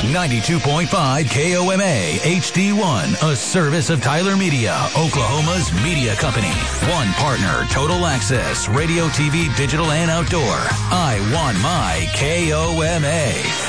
92.5 KOMA HD1, a service of Tyler Media, Oklahoma's media company. One partner, Total Access, radio, TV, digital, and outdoor. I want my KOMA.